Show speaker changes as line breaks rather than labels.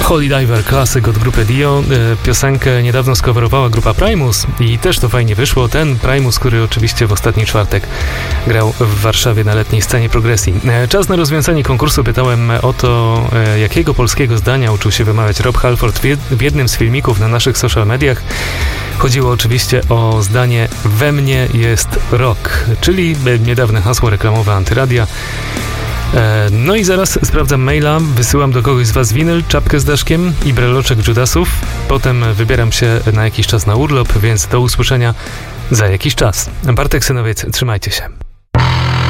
Holy Diver, klasyk od grupy Dio. Piosenkę niedawno skowerowała grupa Primus i też to fajnie wyszło. Ten Primus, który oczywiście w ostatni czwartek grał w Warszawie na letniej scenie progresji. Czas na rozwiązanie konkursu. Pytałem o to, jakiego polskiego zdania uczył się wymawiać Rob Halford w jednym z filmików na naszych social mediach. Chodziło oczywiście o zdanie "we mnie jest rock", czyli niedawne hasło reklamowe Antyradia. No i zaraz sprawdzam maila, wysyłam do kogoś z was winyl, czapkę z daszkiem i breloczek Judasów. Potem wybieram się na jakiś czas na urlop, więc do usłyszenia za jakiś czas. Bartek Synowiec, trzymajcie się.